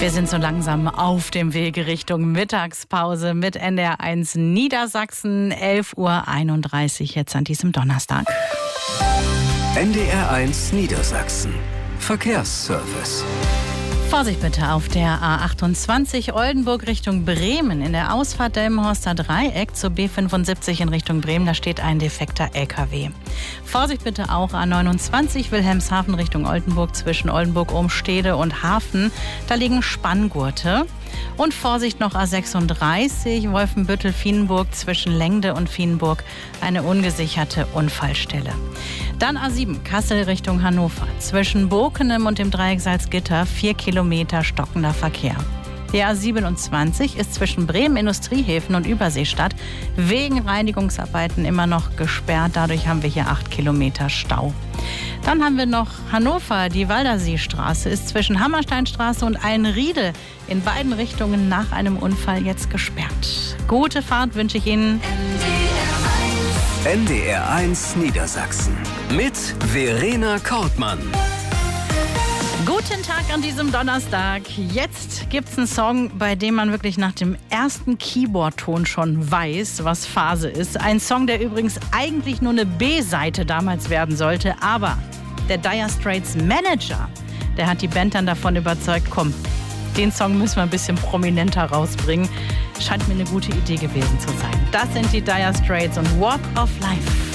Wir sind so langsam auf dem Wege Richtung Mittagspause mit NDR1 Niedersachsen, 11:31 Uhr jetzt an diesem Donnerstag. NDR1 Niedersachsen. Verkehrsservice. Vorsicht bitte auf der A28 Oldenburg Richtung Bremen. In der Ausfahrt Delmenhorster Dreieck zur B75 in Richtung Bremen, da steht ein defekter LKW. Vorsicht bitte auch A29 Wilhelmshaven Richtung Oldenburg zwischen Oldenburg-Ohm-Stede und Hafen. Da liegen Spanngurte. Und Vorsicht noch A36 Wolfenbüttel-Fienenburg zwischen Lengde und Fienenburg, eine ungesicherte Unfallstelle. Dann A7 Kassel Richtung Hannover. Zwischen Bokenem und dem Dreieck Salzgitter 4 Kilometer stockender Verkehr. Die A27 ist zwischen Bremen Industriehäfen und Überseestadt wegen Reinigungsarbeiten immer noch gesperrt. Dadurch haben wir hier 8 Kilometer Stau. Dann haben wir noch Hannover. Die Walderseestraße ist zwischen Hammersteinstraße und Eilenriede in beiden Richtungen nach einem Unfall jetzt gesperrt. Gute Fahrt wünsche ich Ihnen. NDR1 Niedersachsen mit Verena Kortmann. Guten Tag an diesem Donnerstag. Jetzt gibt's einen Song, bei dem man wirklich nach dem ersten Keyboard-Ton schon weiß, was Phase ist. Ein Song, der übrigens eigentlich nur eine B-Seite damals werden sollte. Aber der Dire Straits Manager, der hat die Band dann davon überzeugt, komm, den Song müssen wir ein bisschen prominenter rausbringen. Scheint mir eine gute Idee gewesen zu sein. Das sind die Dire Straits und Walk of Life.